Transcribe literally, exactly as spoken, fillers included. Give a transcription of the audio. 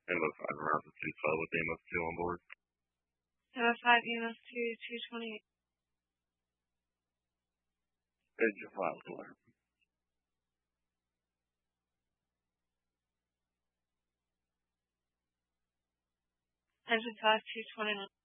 M O five around two twelve with the M O two on board. M O five, E M S two, two twenty-eight. There's your file alert. Engine five, two twenty-nine.